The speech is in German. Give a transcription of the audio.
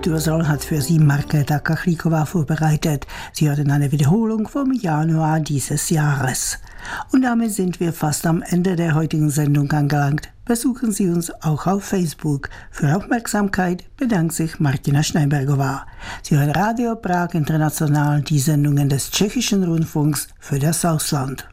Literatur hat für Sie Markéta Kachlíková vorbereitet. Sie hörten eine Wiederholung vom Januar dieses Jahres. Und damit sind wir fast am Ende der heutigen Sendung angelangt. Besuchen Sie uns auch auf Facebook. Für Aufmerksamkeit bedankt sich Martina Schneibergová. Sie hören Radio Prag International, die Sendungen des Tschechischen Rundfunks für das Ausland.